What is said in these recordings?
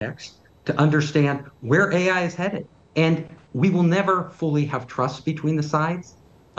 context to understand where AI is headed. And we will never fully have trust between the sides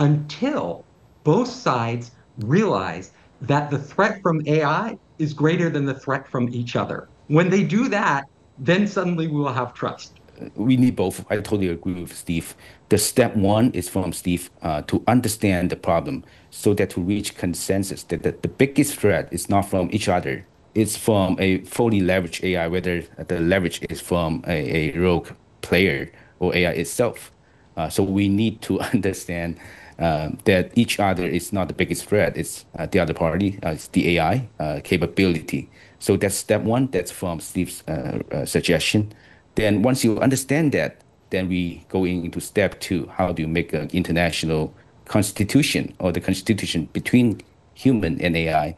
until both sides realize that the threat from AI is greater than the threat from each other. When they do that, then suddenly we will have trust. We need both. I totally agree with Steve. The step one is from Steve to understand the problem so that to reach consensus that the biggest threat is not from each other. It's from a fully leveraged AI, whether the leverage is from a rogue player or AI itself. So we need to understand that each other is not the biggest threat. It's the other party, it's the AI capability. So that's step one. That's from Steve's suggestion. Then once you understand that, then we go into step two. How do you make an international constitution or the constitution between human and AI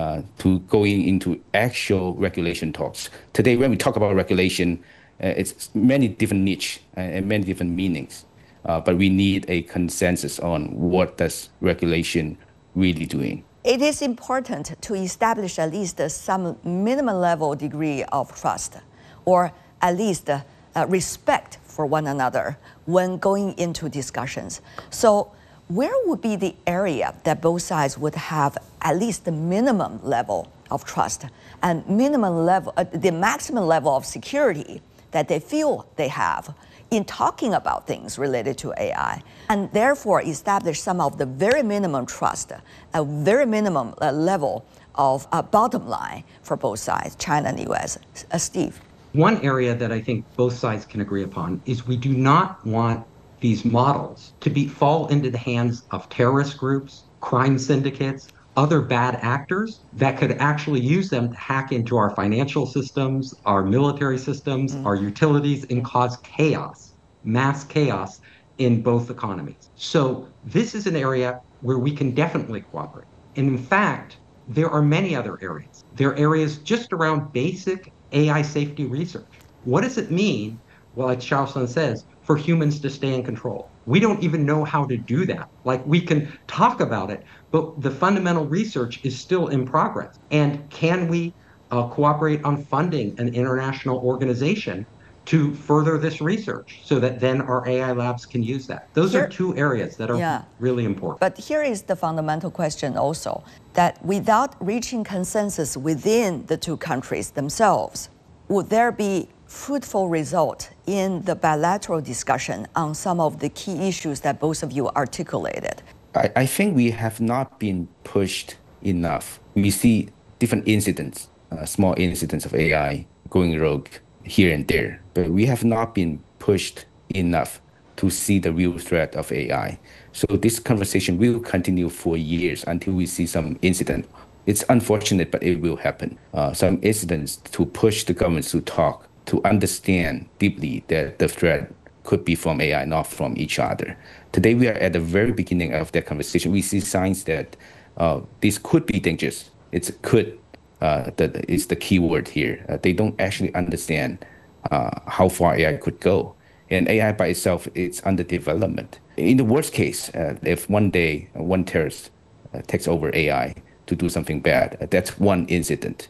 to going into actual regulation talks? Today, when we talk about regulation, it's many different niche and many different meanings. But we need a consensus on what does regulation really doing. It is important to establish at least some minimum level degree of trust, or at least respect for one another when going into discussions. So where would be the area that both sides would have at least the minimum level of trust and minimum level, the maximum level of security that they feel they have in talking about things related to AI, and therefore establish some of the very minimum trust, a very minimum level of bottom line for both sides, China and US. Steve. One area that I think both sides can agree upon is we do not want these models to fall into the hands of terrorist groups, crime syndicates, other bad actors that could actually use them to hack into our financial systems, our military systems, our utilities, and cause chaos, mass chaos in both economies. So this is an area where we can definitely cooperate. And in fact, there are many other areas. There are areas just around basic AI safety research. What does it mean, well, like Xiaosun says, for humans to stay in control? We don't even know how to do that. Like, we can talk about it, but the fundamental research is still in progress. And can we cooperate on funding an international organization to further this research so that then our AI labs can use that? Those are two areas that are really important. But here is the fundamental question also, that without reaching consensus within the two countries themselves, would there be fruitful result in the bilateral discussion on some of the key issues that both of you articulated? I think we have not been pushed enough. We see different incidents, small incidents of AI going rogue here and there, but we have not been pushed enough to see the real threat of AI. So this conversation will continue for years until we see some incident. It's unfortunate, but it will happen. Some incidents to push the governments to talk, to understand deeply that the threat could be from AI, not from each other. Today, we are at the very beginning of that conversation. We see signs that this could be dangerous. It's could, that is the key word here. They don't actually understand how far AI could go. And AI by itself is under development. In the worst case, if one day one terrorist takes over AI to do something bad, that's one incident.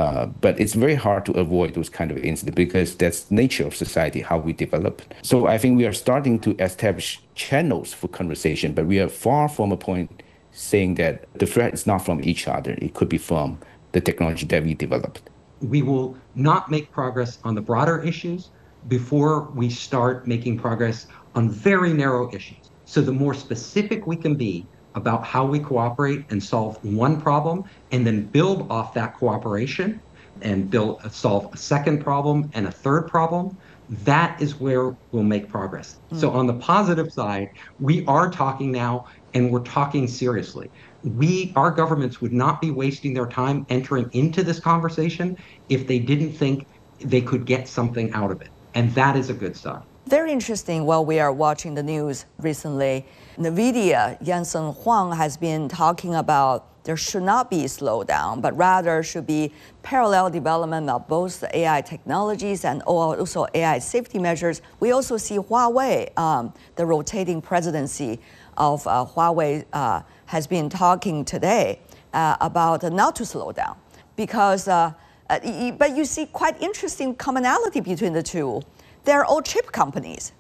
But it's very hard to avoid those kind of incidents because that's nature of society, how we develop. So I think we are starting to establish channels for conversation, but we are far from a point saying that the threat is not from each other. It could be from the technology that we developed. We will not make progress on the broader issues before we start making progress on very narrow issues. So the more specific we can be about how we cooperate and solve one problem, and then build off that cooperation and solve a second problem and a third problem, that is where we'll make progress. So on the positive side, we are talking now, and we're talking seriously. Our governments would not be wasting their time entering into this conversation if they didn't think they could get something out of it. And that is a good sign. Very interesting. While we are watching the news recently, NVIDIA, Jensen Huang, has been talking about there should not be a slowdown, but rather should be parallel development of both the AI technologies and also AI safety measures. We also see Huawei, the rotating presidency of Huawei has been talking today about not to slow down because But you see quite interesting commonality between the two. They're all chip companies.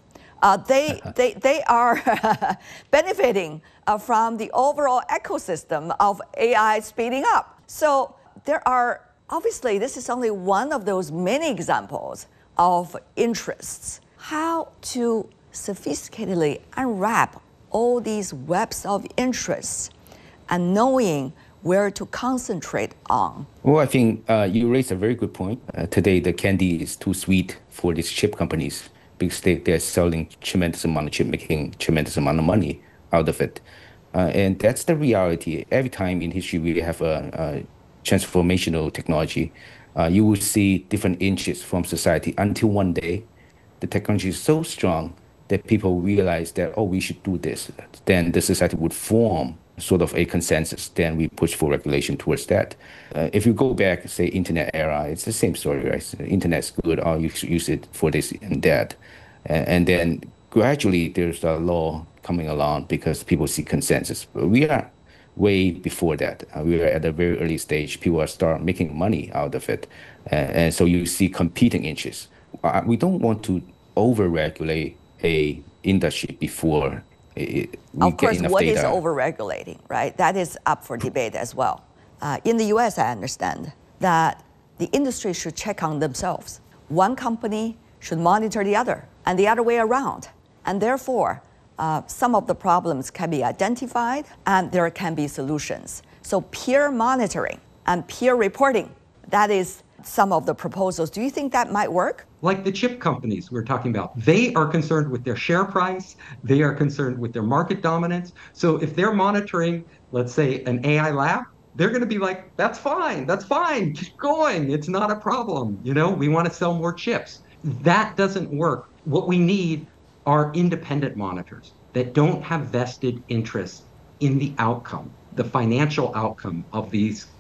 They are benefiting from the overall ecosystem of AI speeding up. So there are, obviously, this is only one of those many examples of interests. How to sophisticatedly unwrap all these webs of interests and knowing where to concentrate on. Well, I think you raised a very good point. Today, the candy is too sweet for these chip companies because they're selling tremendous amount of chip, making tremendous amount of money out of it. And that's the reality. Every time in history we have a transformational technology, you will see different inches from society until one day the technology is so strong that people realize that, oh, we should do this. Then the society would form sort of a consensus. Then we push for regulation towards that. If you go back, say, internet era, it's the same story, right? So internet's good, oh, you should use it for this and that. And then gradually there's a law coming along because people see consensus. But we are way before that. We are at a very early stage. People are start making money out of it. And so you see competing interests. We don't want to over-regulate a industry before we of course, get enough what data. is over-regulating, right? That is up for debate as well. In the US, I understand that the industry should check on themselves. One company should monitor the other, and the other way around. And therefore, some of the problems can be identified, and there can be solutions. So peer monitoring and peer reporting, that is some of the proposals. Do you think that might work? Like the chip companies we're talking about, they are concerned with their share price. They are concerned with their market dominance. So if they're monitoring, let's say, an AI lab, they're going to be like, that's fine, keep going. It's not a problem. You know, we want to sell more chips. That doesn't work. What we need are independent monitors that don't have vested interests in the outcome, the financial outcome of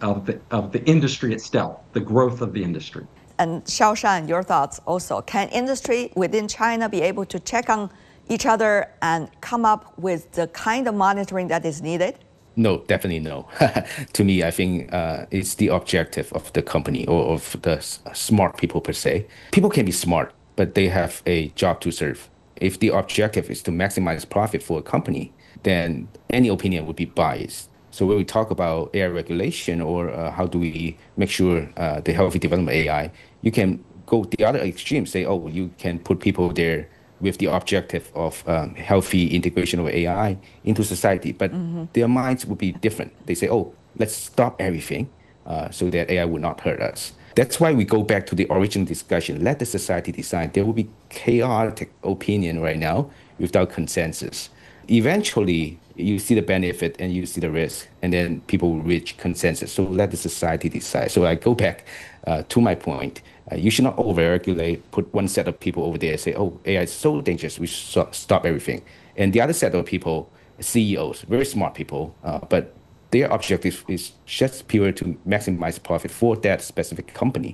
the industry itself, the growth of the industry. And Xiaoshan, your thoughts also. Can industry within China be able to check on each other and come up with the kind of monitoring that is needed? No, definitely no. To me, I think it's the objective of the company or of the smart people per se. People can be smart, but they have a job to serve. If the objective is to maximize profit for a company, then any opinion would be biased. So when we talk about AI regulation or how do we make sure the healthy development of AI, you can go the other extreme, say, oh, you can put people there with the objective of healthy integration of AI into society. But their minds would be different. They say, oh, let's stop everything so that AI would not hurt us. That's why we go back to the original discussion. Let the society decide. There will be chaotic opinion right now without consensus. Eventually, you see the benefit and you see the risk, and then people will reach consensus. So let the society decide. So I go back to my point. You should not over-regulate, put one set of people over there and say, oh, AI is so dangerous, we should stop everything. And the other set of people, CEOs, very smart people, but their objective is just pure to maximize profit for that specific company.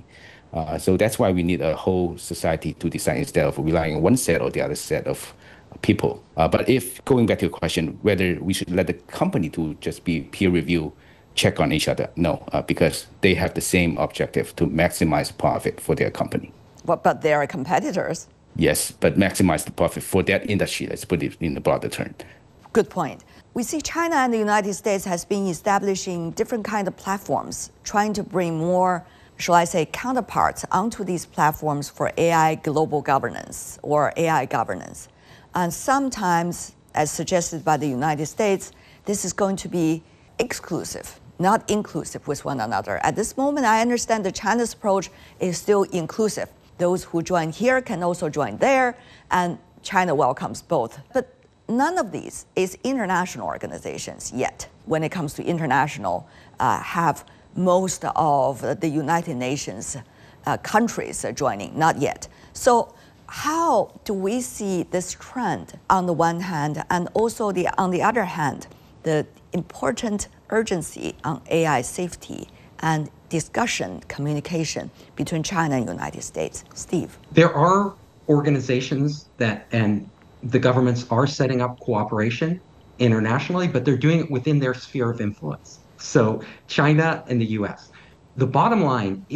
So that's why we need a whole society to decide instead of relying on one set or the other set of people. But if, going back to your question, whether we should let the company to just be peer review, check on each other, no, because they have the same objective to maximize profit for their company. But they are competitors. Yes, but maximize the profit for that industry, let's put it in a broader term. Good point. We see China and the United States has been establishing different kind of platforms, trying to bring more, shall I say, counterparts onto these platforms for AI global governance or AI governance. And sometimes, as suggested by the United States, this is going to be exclusive, not inclusive with one another. At this moment, I understand that China's approach is still inclusive. Those who join here can also join there, and China welcomes both. But none of these is international organizations yet. When it comes to international, have most of the United Nations countries joining, not yet. So how do we see this trend on the one hand, and also on the other hand, the important urgency on AI safety and discussion, communication between China and the United States? Steve. There are organizations and the governments are setting up cooperation internationally, but they're doing it within their sphere of influence. So China and the US. The bottom line is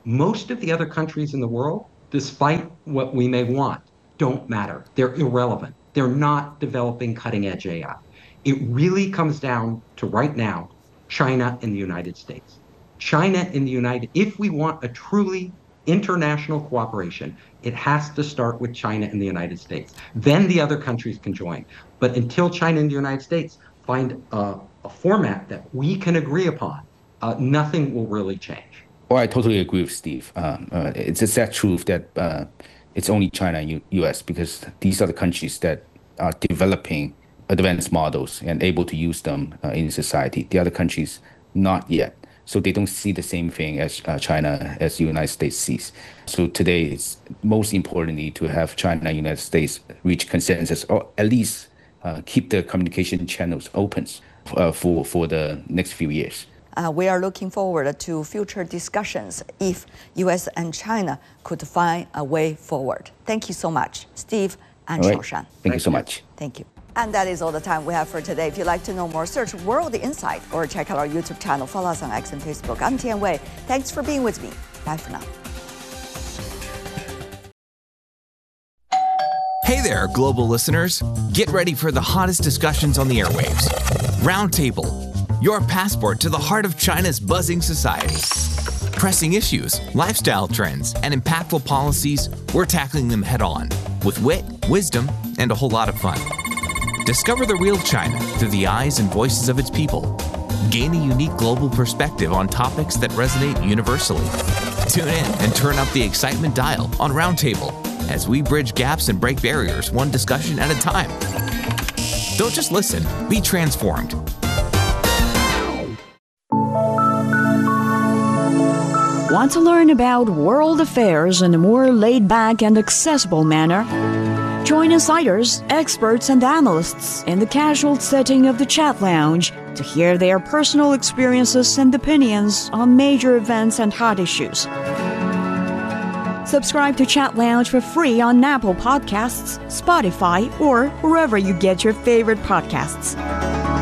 most of the other countries in the world, despite what we may want, don't matter. They're irrelevant. They're not developing cutting-edge AI. It really comes down to right now, China and the United States. If we want a truly international cooperation, it has to start with China and the United States. Then the other countries can join. But until China and the United States find a format that we can agree upon, nothing will really change. Well, I totally agree with Steve. It's a sad truth that it's only China and U.S. because these are the countries that are developing advanced models and able to use them in society. The other countries, not yet. So they don't see the same thing as China, as the United States sees. So today, it's most importantly to have China and United States reach consensus, or at least keep the communication channels open for the next few years. We are looking forward to future discussions if U.S. and China could find a way forward. Thank you so much, Steve and Shaoshan. Thank you so much. Thank you. And that is all the time we have for today. If you'd like to know more, search World Insight or check out our YouTube channel. Follow us on X and Facebook. I'm Tian Wei. Thanks for being with me. Bye for now. Hey there, global listeners. Get ready for the hottest discussions on the airwaves. Roundtable, your passport to the heart of China's buzzing society. Pressing issues, lifestyle trends, and impactful policies, we're tackling them head on with wit, wisdom, and a whole lot of fun. Discover the real China through the eyes and voices of its people. Gain a unique global perspective on topics that resonate universally. Tune in and turn up the excitement dial on Roundtable as we bridge gaps and break barriers one discussion at a time. Don't just listen, be transformed. Want to learn about world affairs in a more laid-back and accessible manner? Join insiders, experts, and analysts in the casual setting of the Chat Lounge to hear their personal experiences and opinions on major events and hot issues. Subscribe to Chat Lounge for free on Apple Podcasts, Spotify, or wherever you get your favorite podcasts.